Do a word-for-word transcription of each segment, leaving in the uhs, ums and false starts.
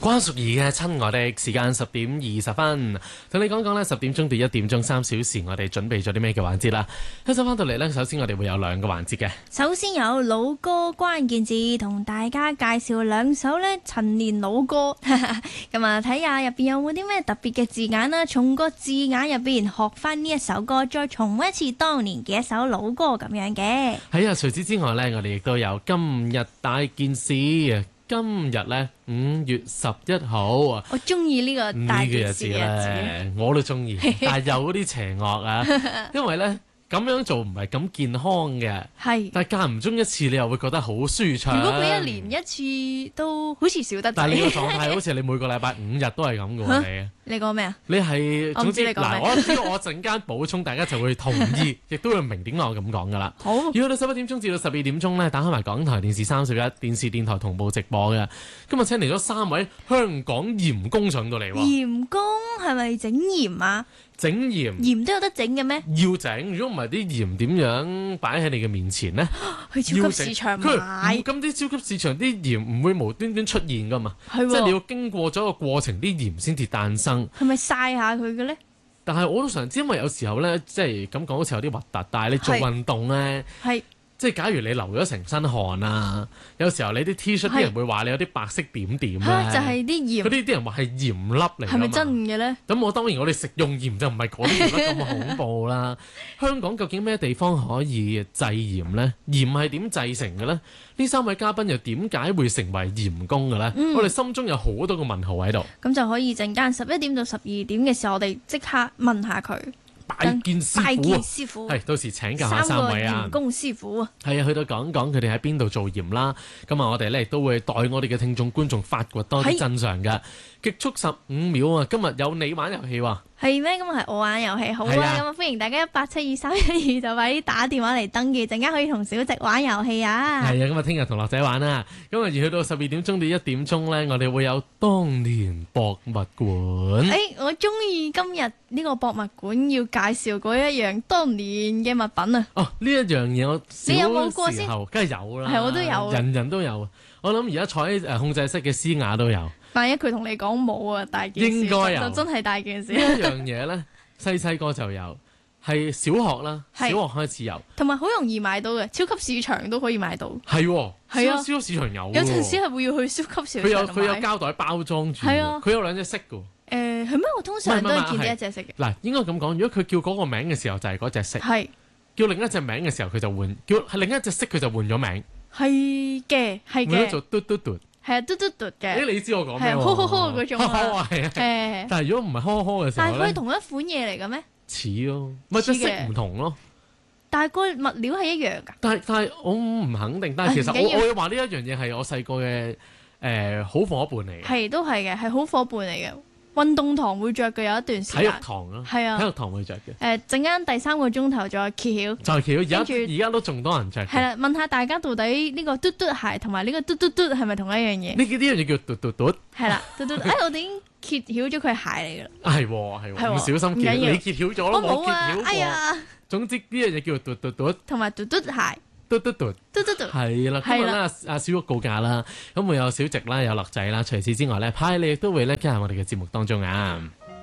關淑怡嘅親愛的時間十點二十分，同你講講呢十點鐘到一點鐘三小時，我哋準備咗啲咩嘅環節啦。一陣翻到嚟呢，首先我哋會有兩個環節嘅。 首先有老歌關鍵字，同大家介紹兩首呢陳年老歌，咁啊睇下入邊有冇啲咩特別嘅字眼啦，從個字眼入邊學翻呢一首歌，再重溫一次當年嘅一首老歌咁樣嘅。 係啊，除此之外呢，我哋亦都有今日大件事。今日咧五月十一號， 我中意呢個大件事嘅日子， 我都中意，但係有啲邪惡啊，因為咧咁樣做唔係咁健康嘅，係，但係間唔中一次你又會覺得好舒暢。 如果佢一年一次都好似少得， 但係你個狀態好似你每個禮拜五日都係咁嘅喎，你。你講咩啊？ 你係總之嗱，我知道我陣間補充，大家就會同意，亦都會明點解我咁講噶啦。好，要到十一點鐘至到十二點鐘咧，打開埋港台電視三十一電視電台同步直播嘅。今日請嚟咗三位香港鹽工上到嚟喎。 鹽工係咪整鹽啊？ 整鹽， 鹽都有得整嘅咩？ 要整，如果唔係啲鹽點樣擺喺你嘅面前呢？ 去超級市場買。 咁啲超級市場啲鹽唔會無端端出現噶嘛？ 係， 即係你要經過咗個過程，啲鹽先至誕生。 係咪曬下佢嘅咧？ 但係我都想知，因為有時候咧，即係咁講好似有啲核突，但係你做運動咧，係即係假如你流咗成身汗啊，有時候你啲 T 恤啲人會話你有啲白色點點咧， 就係啲鹽。 嗰啲啲人話係鹽粒嚟， 係咪真嘅咧？咁我當然我哋食用鹽就唔係嗰啲鹽粒咁恐怖啦。香港究竟咩地方可以製鹽咧？鹽係點製成嘅咧？呢三位嘉賓又點解會成為鹽工嘅咧？嗯、我哋心中有好多個問號喺度。咁就可以陣間十一點到十二點嘅時候，我哋即刻問下佢。 拜見師傅，拜見師傅，係到時請教下三位啊！ 鹽工師傅啊， 係啊，去到講講佢哋喺邊度做鹽啦。咁啊，我哋咧亦都會代我哋嘅聽眾觀眾發掘多啲真相嘅。極速十五秒啊！今日有你玩遊戲喎。係咩？咁係我玩遊戲，好啊！咁啊，歡迎大家一八七二三一二就快啲打電話嚟登記，陣間可以同小直玩遊戲啊！ 係啊，咁啊，聽日同樂仔玩啦。咁啊，而去到十二點鐘到一點鐘咧，我哋會有當年博物館。誒、 欸，我中意今日呢個博物館要介紹嗰一樣當年嘅物品啊！ 哦，呢一樣嘢我你有冇過先？ 梗係有啦， 係我都有， 人人都有。我諗而家坐喺誒控制室嘅思雅都有。 萬一佢同你講冇啊，大件事應該有就真係大件事。 呢一樣嘢咧，細細個就有，係小學啦，小學開始有， 同埋好容易買到嘅，超級市場都可以買到。 係，係啊，超級市場有。 有陣時係會要去超級市場。 佢有佢有膠袋包裝住。係啊，佢有兩隻色㗎。 誒係咩？我通常都係見到一隻色嘅。 嗱，應該咁講，如果佢叫嗰個名嘅時候就係嗰隻色。係。叫另一隻名嘅時候佢就換，叫係另一隻色佢就換咗名。 係嘅，係嘅。 換咗做嘟嘟嘟。係啊，嘟嘟嘟嘅。 誒，你知我講咩？ 係呵呵呵嗰種啊。 係啊。誒。但係如果唔係呵呵嘅時候咧， 但係佢係同一款嘢嚟嘅咩？ 似咯，咪即係色唔同咯。 但係個物料係一樣㗎。但係但係我唔肯定，但係其實我我會話呢一樣嘢係我細個嘅誒好伙伴嚟嘅。係都係嘅，係好伙伴嚟嘅。運動堂會着嘅有一段時間。 體育堂咯。係啊。體育堂會着嘅。誒陣間第三個鐘頭再揭曉。就係揭曉，而家而家都仲多人着。 係啦，問下大家到底呢個嘟嘟鞋同埋呢個嘟嘟嘟係咪同一樣嘢？ 呢呢樣嘢叫嘟嘟嘟。 係啦，嘟嘟。誒我哋已經揭曉咗佢係鞋嚟㗎啦。 係喎係喎，唔小心揭，你揭曉咗咯，我揭曉過。哎呀，總之呢樣嘢叫嘟嘟嘟。 同埋嘟嘟鞋。 嘟嘟嘟， 嘟嘟嘟， 係啦，今日咧阿小玉告假啦，咁會有小直啦，有樂仔啦，除此之外咧，派你亦都會咧加入我哋嘅節目當中啊！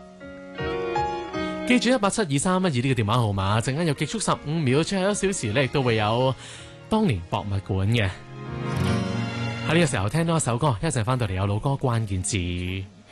記住一八七二三一二呢個電話號碼，陣間有極速十五秒，最後一小時咧亦都會有當年博物館嘅。喺呢個時候聽到一首歌，一陣翻到嚟有老歌關鍵字。